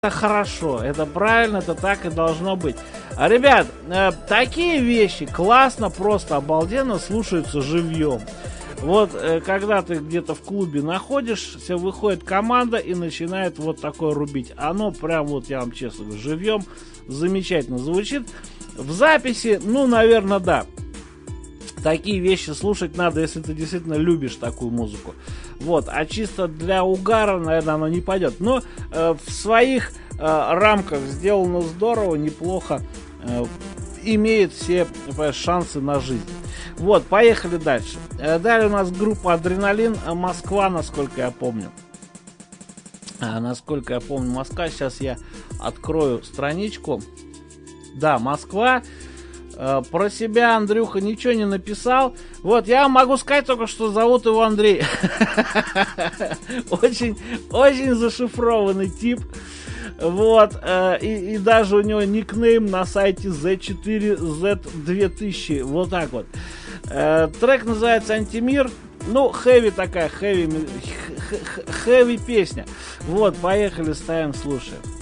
Это хорошо, это правильно, это так и должно быть. Ребят, такие вещи классно, просто обалденно слушаются живьем. Вот, когда ты где-то в клубе находишься, выходит команда и начинает вот такое рубить. Оно прям, вот я вам честно говорю, живьем замечательно звучит. В записи, ну, наверное, да. Такие вещи слушать надо, если ты действительно любишь такую музыку. Вот, а чисто для угара, наверное, оно не пойдет. Но в своих рамках сделано здорово, неплохо. Имеет все шансы на жизнь. Вот, поехали дальше. Далее у нас группа Адреналин, Москва, насколько я помню. Насколько я помню, Москва. Сейчас я открою страничку. Да, Москва. Про себя Андрюха ничего не написал. Вот, я вам могу сказать только, что зовут его Андрей. Очень, очень зашифрованный тип. Вот, и даже у него никнейм на сайте Z4Z2000. Вот так вот. Трек называется «Антимир». Ну, хэви такая, хэви песня. Вот, поехали, ставим, слушаем.